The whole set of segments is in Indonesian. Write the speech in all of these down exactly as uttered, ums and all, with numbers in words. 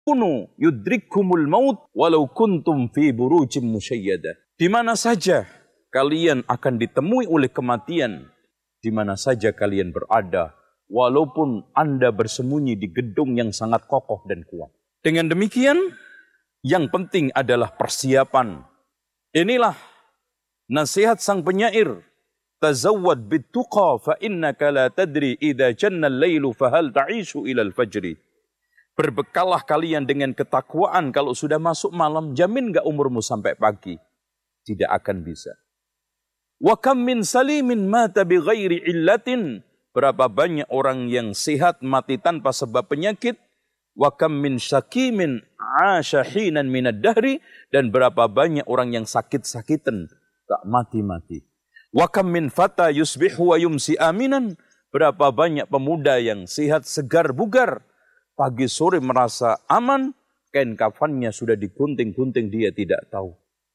kunu yudrikkumul maut walau kuntum fi burujim musyayyadah. Di mana saja kalian akan ditemui oleh kematian, di mana saja kalian berada, walaupun Anda bersembunyi di gedung yang sangat kokoh dan kuat. Dengan demikian, yang penting adalah persiapan. Inilah nasihat sang penyair. Tazawwad bittuqa fa innaka la tadri idza janna al-lailu fahal ta'ishu ila al-fajri. Berbekallah kalian dengan ketakwaan, kalau sudah masuk malam, jamin enggak umurmu sampai pagi? Tidak akan bisa. Wa kam min salimin mata bi ghairi illatin. Berapa banyak orang yang sehat mati tanpa sebab penyakit. Wa kam min syakimin 'asha hinan minad dahri. Dan berapa banyak orang yang sakit-sakitan tak mati-mati. Wa kam min fata yusbihu wa yumsi aminan. Berapa banyak pemuda yang sehat segar bugar, pagi sore merasa aman, kain kafannya sudah digunting-gunting dia tidak tahu.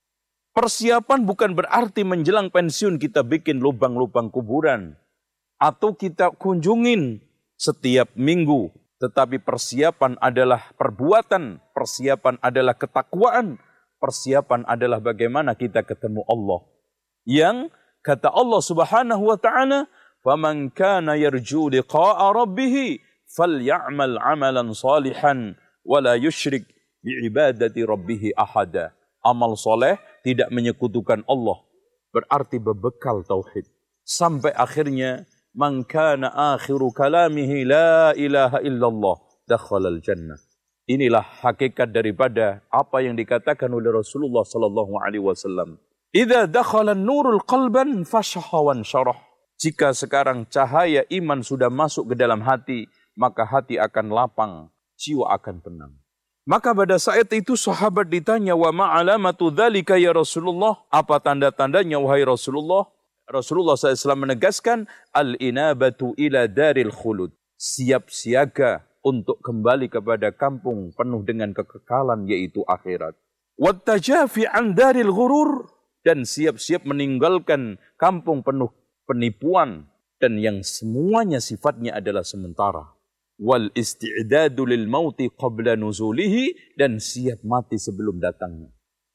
Persiapan bukan berarti menjelang pensiun kita bikin lubang-lubang kuburan atau kita kunjungin setiap minggu, tetapi persiapan adalah perbuatan, persiapan adalah ketakwaan, persiapan adalah bagaimana kita ketemu Allah. Yang kata Allah Subhanahu wa taala, "Faman kana yarju liqa'a rabbih falyamal 'amalan salihan wa la yusyrik bi'ibadati rabbih ahada." Amal soleh tidak menyekutukan Allah, berarti berbekal tauhid. Sampai akhirnya, "Man kana akhiru kalamihi la ilaha illallah dakhalal jannah." Inilah hakikat daripada apa yang dikatakan oleh Rasulullah sallallahu alaihi wasallam. Idza dakhala an-nurul qalban fashaha wan syarah. Jika sekarang cahaya iman sudah masuk ke dalam hati, maka hati akan lapang, jiwa akan tenang. Maka pada saat itu sahabat ditanya, "Wa ma alamatu dzalika ya Rasulullah?" Apa tanda-tandanya wahai Rasulullah? Rasulullah shallallahu alaihi wasallam menegaskan, "Al-inabatu ila daril khulud." Siap siaga untuk kembali kepada kampung penuh dengan kekekalan, yaitu akhirat. "Wattajafi an daril ghurur." Dan siap-siap meninggalkan kampung penuh penipuan, dan yang semuanya sifatnya adalah sementara. Wal isti'dadu lil mauti qabla nuzulihi, dan siap mati sebelum datangnya.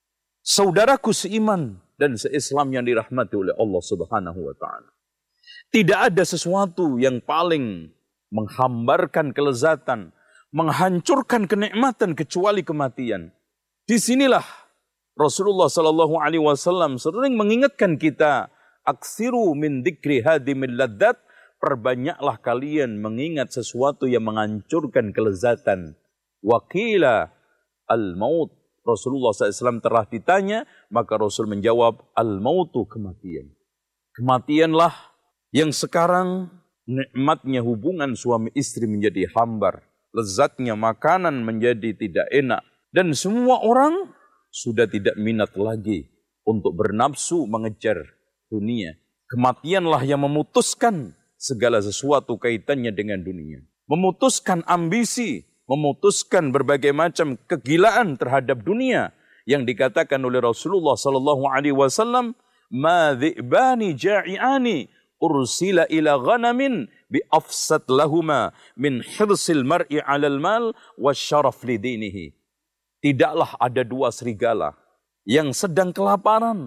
Saudaraku seiman dan seislam yang dirahmati oleh Allah Subhanahu wa taala. Tidak ada sesuatu yang paling menghambarkan kelezatan, menghancurkan kenikmatan kecuali kematian. Disinilah Rasulullah sallallahu alaihi wasallam sering mengingatkan kita, "Aksiru min dzikri hadimil ladzat." Perbanyaklah kalian mengingat sesuatu yang menghancurkan kelezatan. Waqila al-maut. Rasulullah sallallahu alaihi wasallam telah ditanya, maka Rasul menjawab, "Al-mautu," kematian. Kematianlah yang sekarang nikmatnya hubungan suami istri menjadi hambar. Lezatnya makanan menjadi tidak enak. Dan semua orang sudah tidak minat lagi untuk bernafsu mengejar dunia. Kematianlah yang memutuskan segala sesuatu kaitannya dengan dunia. Memutuskan ambisi, memutuskan berbagai macam kegilaan terhadap dunia. Yang dikatakan oleh Rasulullah sallallahu alaihi wasallam, "Ma dhi'bani ja'i'ani ursila ila ghanamin bi afsad lahuma min hirsil mar'i 'alal mal wasyaraf li dinihi." Tidaklah ada dua serigala yang sedang kelaparan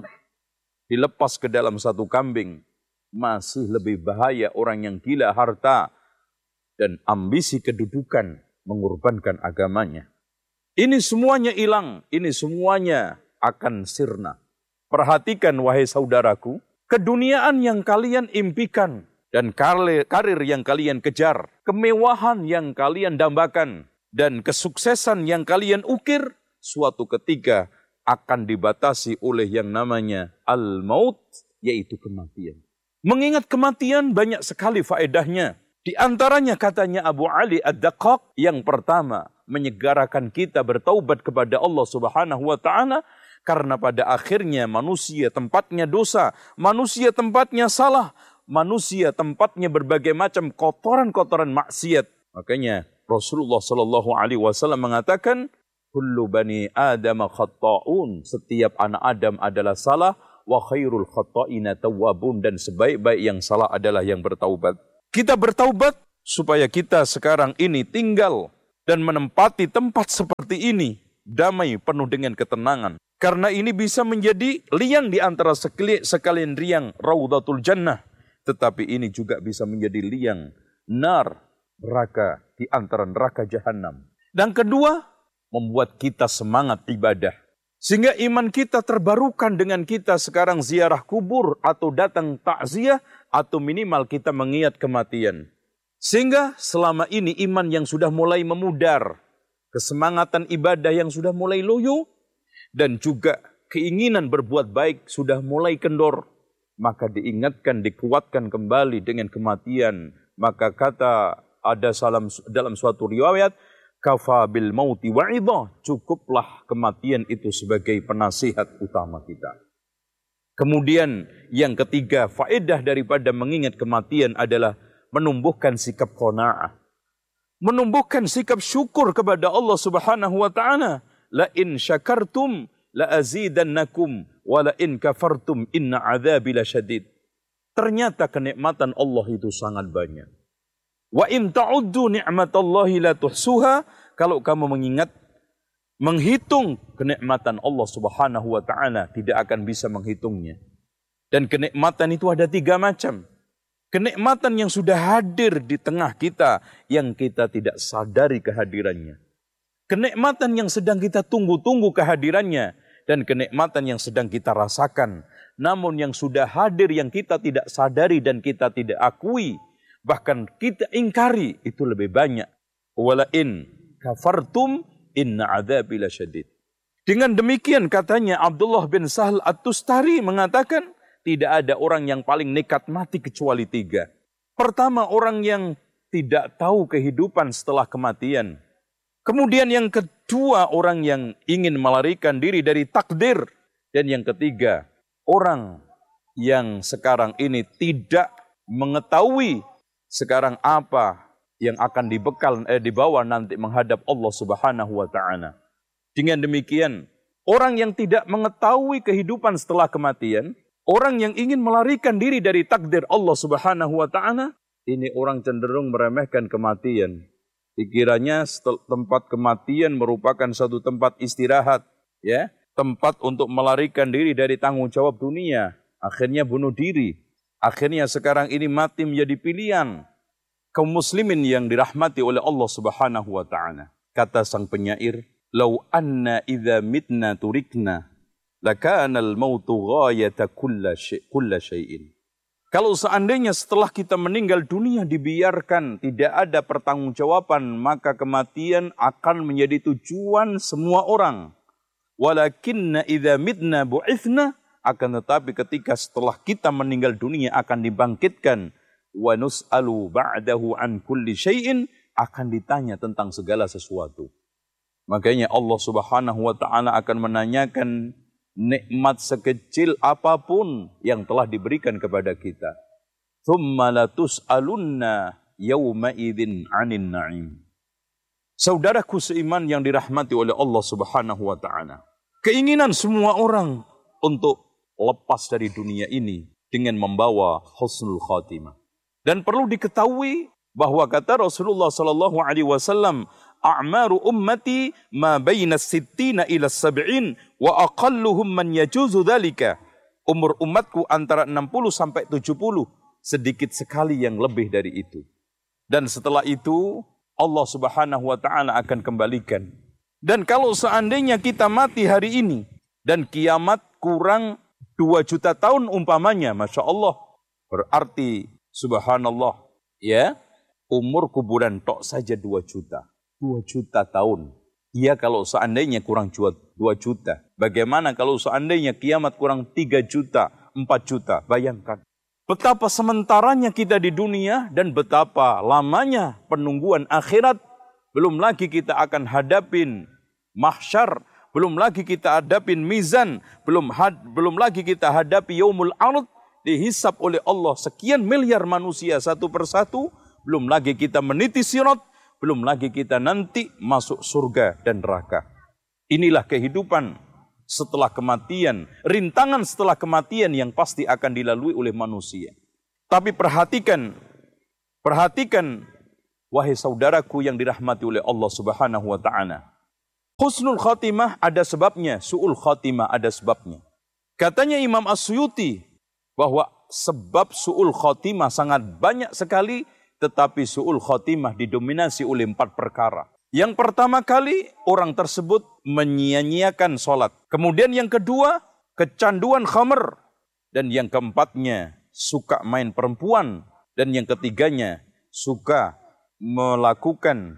dilepas ke dalam satu kambing. Masih lebih bahaya orang yang gila harta dan ambisi kedudukan mengorbankan agamanya. Ini semuanya hilang, ini semuanya akan sirna. Perhatikan wahai saudaraku, keduniaan yang kalian impikan dan karir, karir yang kalian kejar, kemewahan yang kalian dambakan, dan kesuksesan yang kalian ukir, suatu ketika akan dibatasi oleh yang namanya al-maut, yaitu kematian. Mengingat kematian banyak sekali faedahnya. Di antaranya katanya Abu Ali Ad-Daqqaq, yang pertama menyegarakan kita bertaubat kepada Allah Subhanahu wa taala, karena pada akhirnya manusia tempatnya dosa, manusia tempatnya salah, manusia tempatnya berbagai macam kotoran-kotoran maksiat. Makanya Rasulullah sallallahu alaihi wasallam mengatakan, "Kullu bani Adam khatta'un." Setiap anak Adam adalah salah, wa khairul khatta'ina tawwabun, dan sebaik-baik yang salah adalah yang bertaubat. Kita bertaubat supaya kita sekarang ini tinggal dan menempati tempat seperti ini, damai penuh dengan ketenangan. Karena ini bisa menjadi liang di antara sekalian liang Raudhatul Jannah. Tetapi ini juga bisa menjadi liang nar, neraka di antara neraka jahanam. Dan kedua, membuat kita semangat ibadah. Sehingga iman kita terbarukan dengan kita sekarang ziarah kubur atau datang takziah atau minimal kita mengingat kematian. Sehingga selama ini iman yang sudah mulai memudar, kesemangatan ibadah yang sudah mulai loyo, dan juga keinginan berbuat baik sudah mulai kendor, maka diingatkan, dikuatkan kembali dengan kematian. Maka kata ada salam dalam suatu riwayat, kafa bil mauti wa'idha, cukuplah kematian itu sebagai penasihat utama kita. Kemudian yang ketiga, faedah daripada mengingat kematian adalah menumbuhkan sikap qanaah. Menumbuhkan sikap syukur kepada Allah Subhanahu wa taala. La in syakartum la azidannakum wa la in kafartum inna adzabi lasyadid. Ternyata kenikmatan Allah itu sangat banyak. Wa in ta'uddu ni'matallahi la tuhsuha, kalau kamu mengingat menghitung kenikmatan Allah Subhanahu wa taala tidak akan bisa menghitungnya. Dan kenikmatan itu ada tiga macam. Kenikmatan yang sudah hadir di tengah kita yang kita tidak sadari kehadirannya. Kenikmatan yang sedang kita tunggu-tunggu kehadirannya. Dan kenikmatan yang sedang kita rasakan. Namun yang sudah hadir yang kita tidak sadari dan kita tidak akui. Bahkan kita ingkari, itu lebih banyak. Wala in kafartum inna adzabi lasyadid. Dengan demikian katanya Abdullah bin Sahal At-Tustari mengatakan, tidak ada orang yang paling nekat mati kecuali tiga. Pertama, orang yang tidak tahu kehidupan setelah kematian. Kemudian yang kedua, orang yang ingin melarikan diri dari takdir. Dan yang ketiga, orang yang sekarang ini tidak mengetahui sekarang apa yang akan dibekal eh, dibawa nanti menghadap Allah Subhanahu wa taala. Dengan demikian, orang yang tidak mengetahui kehidupan setelah kematian, orang yang ingin melarikan diri dari takdir Allah Subhanahu wa taala, ini orang cenderung meremehkan kematian. Dikiranya tempat kematian merupakan satu tempat istirahat, ya, tempat untuk melarikan diri dari tanggung jawab dunia. Akhirnya bunuh diri. Akhirnya sekarang ini mati menjadi pilihan kaum muslimin yang dirahmati oleh Allah Subhanahu wa taala. Kata sang penyair, "Lau anna idza mitna turikna lakana al-mautu ghayata kulla syai'in." Kalau seandainya setelah kita meninggal dunia dibiarkan tidak ada pertanggungjawaban, maka kematian akan menjadi tujuan semua orang. Walakinna idza mitna bu'ithna, akan tetapi ketika setelah kita meninggal dunia akan dibangkitkan, wa nus'alu ba'dahu an kulli syai'in, akan ditanya tentang segala sesuatu. Makanya Allah Subhanahu wa taala akan menanyakan nikmat sekecil apapun yang telah diberikan kepada kita. Tsumma latus'alunna yawma idzin 'anin na'im. Saudaraku seiman yang dirahmati oleh Allah Subhanahu wa taala. Keinginan semua orang untuk lepas dari dunia ini dengan membawa husnul khatimah. Dan perlu diketahui bahwa kata Rasulullah sallallahu alaihi wasallam, a'maru ummati ma baina sittina ila sab'in wa aqalluhum man yajuzu dzalika. Umur umatku antara enam puluh sampai tujuh puluh, sedikit sekali yang lebih dari itu. Dan setelah itu Allah Subhanahu wa taala akan kembalikan. Dan kalau seandainya kita mati hari ini dan kiamat kurang dua juta tahun umpamanya, Masya Allah, berarti subhanallah, ya, umur kuburan tok saja dua juta. dua juta tahun. Iya kalau seandainya kurang dua juta. Bagaimana kalau seandainya kiamat kurang tiga juta, empat juta? Bayangkan. Betapa sementaranya kita di dunia dan betapa lamanya penungguan akhirat. Belum lagi kita akan hadapin mahsyar. Belum lagi kita hadapin mizan. Belum, had, belum lagi kita hadapi yaumul ard. Dihisap oleh Allah sekian miliar manusia satu persatu. Belum lagi kita meniti sirat. Belum lagi kita nanti masuk surga dan neraka. Inilah kehidupan setelah kematian. Rintangan setelah kematian yang pasti akan dilalui oleh manusia. Tapi perhatikan. Perhatikan. wahai saudaraku yang dirahmati oleh Allah Subhanahu wa taala. Husnul khatimah ada sebabnya, su'ul khatimah ada sebabnya. Katanya Imam As-Suyuti bahwa sebab su'ul khatimah sangat banyak sekali, tetapi su'ul khatimah didominasi oleh empat perkara. Yang pertama kali, orang tersebut menyia-nyiakan sholat. Kemudian yang kedua, kecanduan khamr. Dan yang keempatnya, suka main perempuan. Dan yang ketiganya, suka melakukan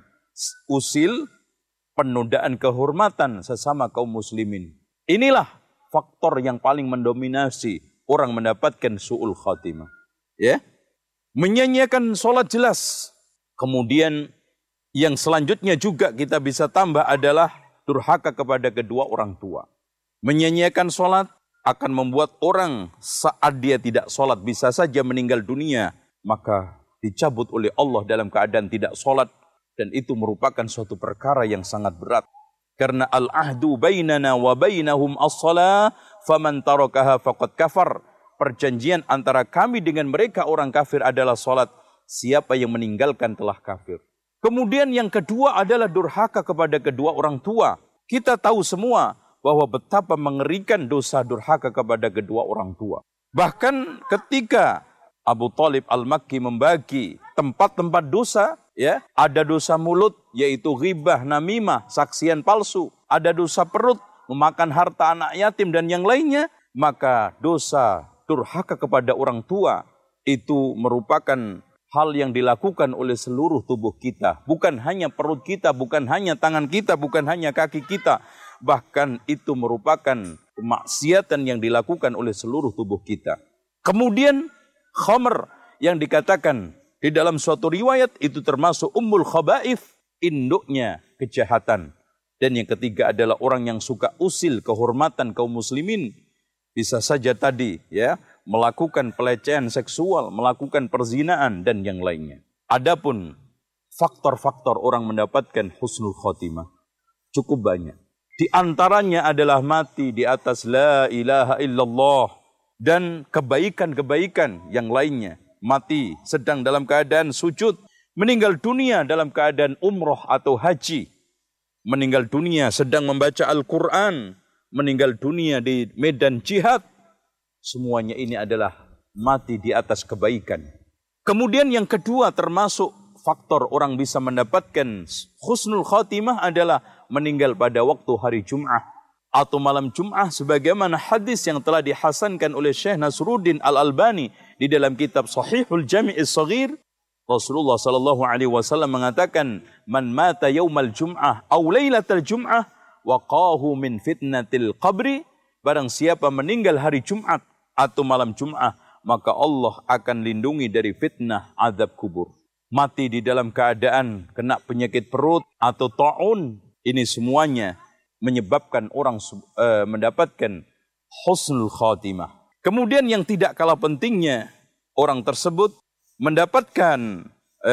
usil penundaan kehormatan sesama kaum muslimin. Inilah faktor yang paling mendominasi orang mendapatkan su'ul khatimah. Ya, menyanyiakan sholat jelas. Kemudian yang selanjutnya juga kita bisa tambah adalah durhaka kepada kedua orang tua. Menyanyiakan sholat akan membuat orang saat dia tidak sholat bisa saja meninggal dunia, maka dicabut oleh Allah dalam keadaan tidak sholat, dan itu merupakan suatu perkara yang sangat berat. Karena al-ahdu bainana wa bainahum as-salah, faman tarakaha faqad kafar. Perjanjian antara kami dengan mereka orang kafir adalah sholat. Siapa yang meninggalkan telah kafir. Kemudian yang kedua adalah durhaka kepada kedua orang tua. Kita tahu semua bahwa betapa mengerikan dosa durhaka kepada kedua orang tua. Bahkan ketika Abu Thalib Al-Makki membagi tempat-tempat dosa, ya, ada dosa mulut yaitu ghibah, namimah, saksian palsu, ada dosa perut, memakan harta anak yatim dan yang lainnya, maka dosa durhaka kepada orang tua itu merupakan hal yang dilakukan oleh seluruh tubuh kita, bukan hanya perut kita, bukan hanya tangan kita, bukan hanya kaki kita, bahkan itu merupakan kemaksiatan yang dilakukan oleh seluruh tubuh kita. Kemudian khamr yang dikatakan di dalam suatu riwayat itu termasuk ummul khaba'ith, induknya kejahatan. Dan yang ketiga adalah orang yang suka usil kehormatan kaum muslimin. Bisa saja tadi ya melakukan pelecehan seksual, melakukan perzinaan dan yang lainnya. Adapun faktor-faktor orang mendapatkan husnul khotimah cukup banyak. Di antaranya adalah mati di atas la ilaha illallah. Dan kebaikan-kebaikan yang lainnya. Mati sedang dalam keadaan sujud. Meninggal dunia dalam keadaan umroh atau haji. Meninggal dunia sedang membaca Al-Quran. Meninggal dunia di medan jihad. Semuanya ini adalah mati di atas kebaikan. Kemudian yang kedua termasuk faktor orang bisa mendapatkan husnul khatimah adalah meninggal pada waktu hari Jum'ah. Atau malam Jum'ah sebagaimana hadis yang telah dihasankan oleh Syekh Nasruddin Al-Albani di dalam kitab Sahihul Jami'is Shaghir. Rasulullah sallallahu alaihi wasallam mengatakan, "Man mata yaumal Jum'ah aw lailatal Jum'ah waqahu min fitnatil qabri." Barang siapa meninggal hari Jumat atau malam Jum'ah, maka Allah akan lindungi dari fitnah azab kubur. Mati di dalam keadaan kena penyakit perut atau ta'un, ini semuanya menyebabkan orang uh, mendapatkan husnul khatimah. Kemudian yang tidak kalah pentingnya, orang tersebut mendapatkan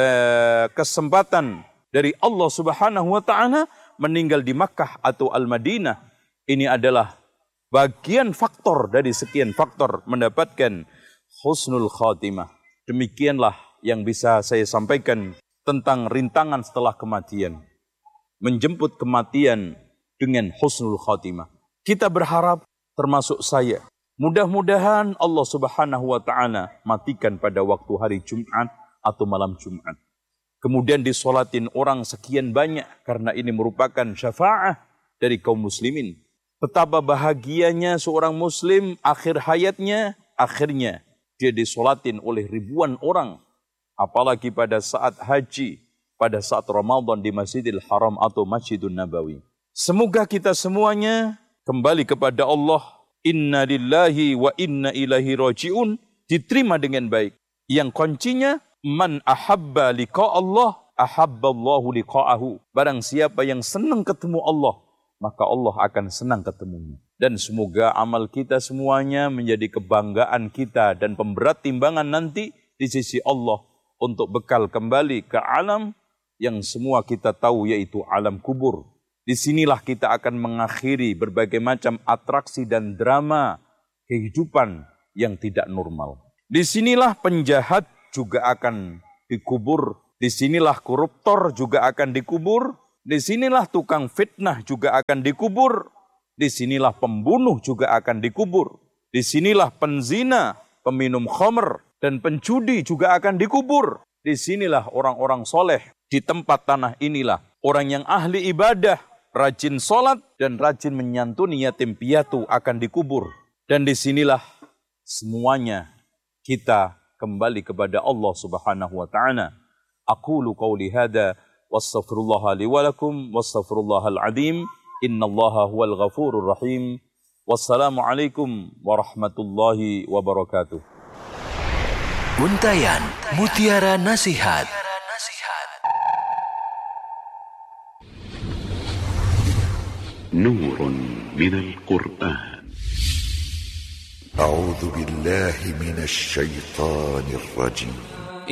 uh, kesempatan dari Allah Subhanahu wa taala meninggal di Makkah atau Al-Madinah. Ini adalah bagian faktor dari sekian faktor mendapatkan husnul khatimah. Demikianlah yang bisa saya sampaikan tentang rintangan setelah kematian. Menjemput kematian dengan husnul khatimah. Kita berharap termasuk saya. Mudah-mudahan Allah Subhanahu wa taala matikan pada waktu hari Jumat atau malam Jumat. Kemudian disolatin orang sekian banyak karena ini merupakan syafaah dari kaum muslimin. Betapa bahagianya seorang muslim akhir hayatnya, akhirnya dia disolatin oleh ribuan orang. Apalagi pada saat haji, pada saat Ramadan di Masjidil Haram atau Masjidun Nabawi. Semoga kita semuanya kembali kepada Allah. Inna lillahi wa inna ilaihi raji'un. Diterima dengan baik. Yang kuncinya, man ahabba liqa Allah, ahabba Allahu liqa'ahu. Barang siapa yang senang ketemu Allah, maka Allah akan senang ketemunya. Dan semoga amal kita semuanya menjadi kebanggaan kita dan pemberat timbangan nanti di sisi Allah untuk bekal kembali ke alam yang semua kita tahu yaitu alam kubur. Di sinilah kita akan mengakhiri berbagai macam atraksi dan drama kehidupan yang tidak normal. Di sinilah penjahat juga akan dikubur Disinilah koruptor juga akan dikubur. Disinilah tukang fitnah juga akan dikubur. Disinilah pembunuh juga akan dikubur. Disinilah penzina, peminum khamr, dan penjudi juga akan dikubur. Disinilah orang-orang soleh. Di tempat tanah inilah orang yang ahli ibadah, rajin sholat, dan rajin menyantuni yatim piatu akan dikubur. Dan disinilah semuanya kita kembali kepada Allah Subhanahu wa Ta'ala. Aqulu qawli hadha wastaghfirullaha li wa lakum wastaghfirullahal azim. Innallaha huwal ghafurur rahim. Wassalamualaikum warahmatullahi wabarakatuh. Untayan Mutiara Nasihat. نور من القرآن. أعوذ بالله من الشيطان الرجيم.